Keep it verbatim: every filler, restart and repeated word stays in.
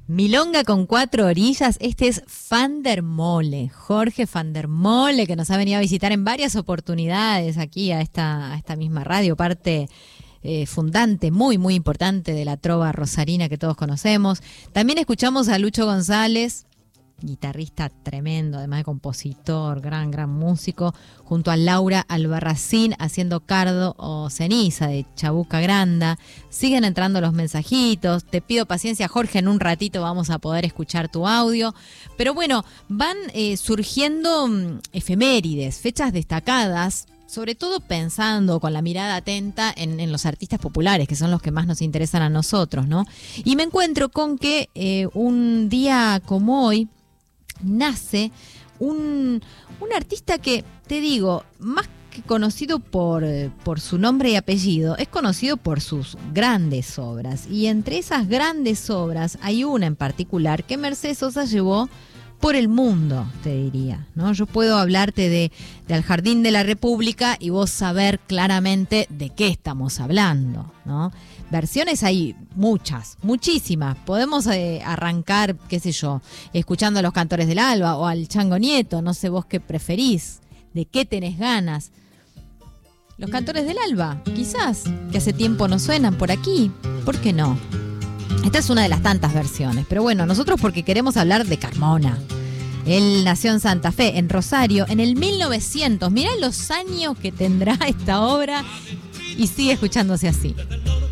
Milonga con cuatro orillas, este es Van der Mole, Jorge Van der Mole, que nos ha venido a visitar en varias oportunidades aquí a esta, a esta misma radio, parte eh, fundante, muy, muy importante de la trova rosarina que todos conocemos. También escuchamos a Lucho González, guitarrista tremendo, además de compositor, gran, gran músico, junto a Laura Albarracín haciendo Cardo o Ceniza de Chabuca Granda. Siguen entrando los mensajitos, te pido paciencia, Jorge, en un ratito vamos a poder escuchar tu audio, pero bueno, van eh, surgiendo mm, efemérides, fechas destacadas, sobre todo pensando con la mirada atenta en, en los artistas populares, que son los que más nos interesan a nosotros, ¿no? Y me encuentro con que eh, un día como hoy nace un, un artista que, te digo, más que conocido por, por su nombre y apellido, es conocido por sus grandes obras. Y entre esas grandes obras hay una en particular que Mercedes Sosa llevó por el mundo, te diría, ¿no? Yo puedo hablarte de, de Al Jardín de la República y vos saber claramente de qué estamos hablando, ¿no? Versiones hay muchas, muchísimas. Podemos eh, arrancar, qué sé yo, escuchando a los Cantores del Alba o al Chango Nieto, no sé vos qué preferís, de qué tenés ganas. Los Cantores del Alba, quizás, que hace tiempo no suenan por aquí, ¿por qué no? Esta es una de las tantas versiones, pero bueno, nosotros porque queremos hablar de Carmona. Él nació en Santa Fe, en Rosario, en el mil novecientos. Mirá los años que tendrá esta obra y sigue escuchándose así.